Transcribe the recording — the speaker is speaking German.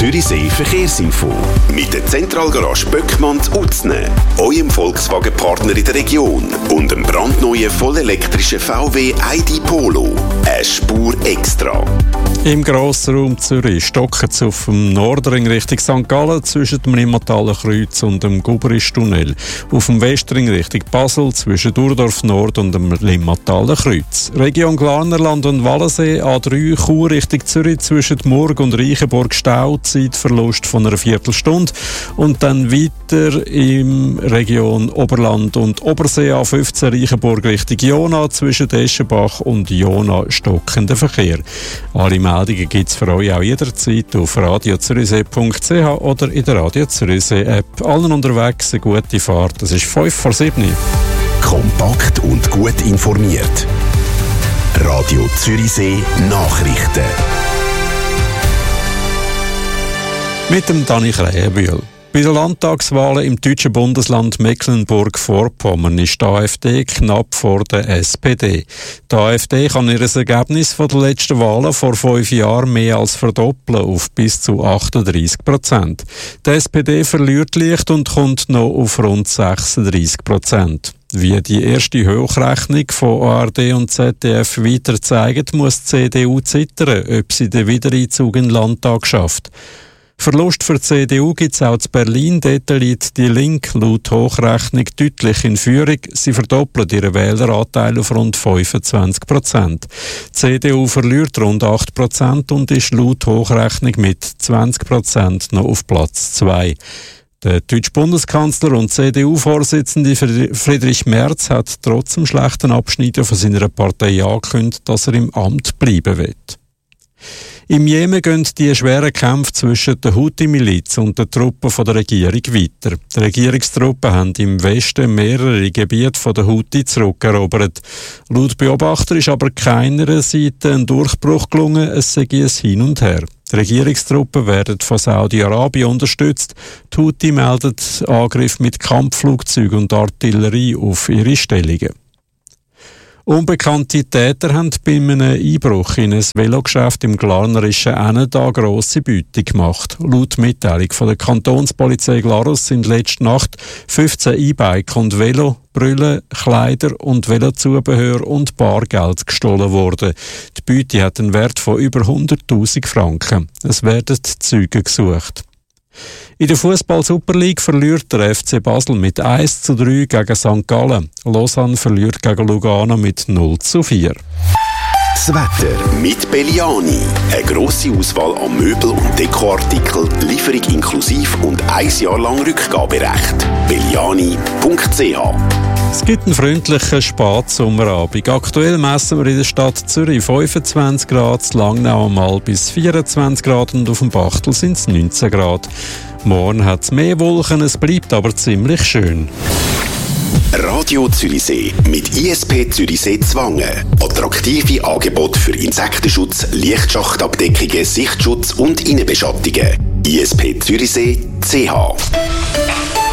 Zürichsee Verkehrsinfo. Mit der Zentralgarage Böckmanns Utzne, eurem Volkswagen-Partner in der Region und dem brandneuen vollelektrischen VW ID Polo. Eine Spur extra. Im Grossraum Zürich stockt es auf dem Nordring Richtung St. Gallen zwischen dem Limmataler Kreuz und dem Guberisch-Tunnel. Auf dem Westring Richtung Basel zwischen Durdorf Nord und dem Limmataler Kreuz. Region Glarnerland und Wallensee A3 Chur Richtung Zürich zwischen Murg und Reichenburg Stau, Zeitverlust von einer Viertelstunde. Und dann weiter in Region Oberland und Obersee A15 Reichenburg Richtung Jona zwischen Eschenbach und Jona stockender Verkehr. Alle Meldungen gibt es für euch auch jederzeit auf radiozürichsee.ch oder in der Radio Zürichsee App. Allen unterwegs eine gute Fahrt. Das ist 5:07. Kompakt und gut informiert. Radio Zürichsee Nachrichten. Mit dem Dani Krähenbühl. Bei den Landtagswahlen im deutschen Bundesland Mecklenburg-Vorpommern ist die AfD knapp vor der SPD. Die AfD kann ihr Ergebnis von den letzten Wahlen vor 5 Jahren mehr als verdoppeln auf bis zu 38%. Die SPD verliert leicht und kommt noch auf rund 36%. Wie die erste Hochrechnung von ARD und ZDF weiter zeigt, muss die CDU zittern, ob sie den Wiedereinzug in den Landtag schafft. Verlust für die CDU gibt es auch in Berlin. Dort liegt die Linke laut Hochrechnung deutlich in Führung. Sie verdoppelt ihren Wähleranteil auf rund 25%. Die CDU verliert rund 8% und ist laut Hochrechnung mit 20% noch auf Platz 2. Der deutsche Bundeskanzler und CDU-Vorsitzende Friedrich Merz hat trotz dem schlechten Abschnitt von seiner Partei angekündigt, dass er im Amt bleiben wird. Im Jemen gehen die schweren Kämpfe zwischen der Houthi-Miliz und den Truppen der Regierung weiter. Die Regierungstruppen haben im Westen mehrere Gebiete von der Houthi zurückerobert. Laut Beobachter ist aber keiner Seite ein Durchbruch gelungen, es sei ein Hin und Her. Die Regierungstruppen werden von Saudi-Arabien unterstützt. Die Houthi meldet Angriff mit Kampfflugzeugen und Artillerie auf ihre Stellungen. Unbekannte Täter haben bei einem Einbruch in ein Velogeschäft im glarnerischen Enneda grosse Beute gemacht. Laut Mitteilung von der Kantonspolizei Glarus sind letzte Nacht 15 E-Bike und Velo, Brille, Kleider und Velozubehör und Bargeld gestohlen worden. Die Beute hat einen Wert von über 100'000 Franken. Es werden Zeugen gesucht. In der Fußball-Super League verliert der FC Basel mit 1:3 gegen St. Gallen. Lausanne verliert gegen Lugano mit 0:4. Das Wetter mit Belliani. Eine grosse Auswahl an Möbel- und Dekoartikeln, Lieferung inklusiv und 1 Jahr lang Rückgaberecht. Belliani.ch. Es gibt einen freundlichen Spatsommerabend. Aktuell messen wir in der Stadt Zürich 25 Grad, in Langnau mal bis 24 Grad und auf dem Bachtel sind es 19 Grad. Morgen hat es mehr Wolken, es bleibt aber ziemlich schön. Radio Zürichsee mit ISP Zürichsee Zwangen. Attraktive Angebote für Insektenschutz, Lichtschachtabdeckungen, Sichtschutz und Innenbeschattungen. ISP Zürichsee.ch.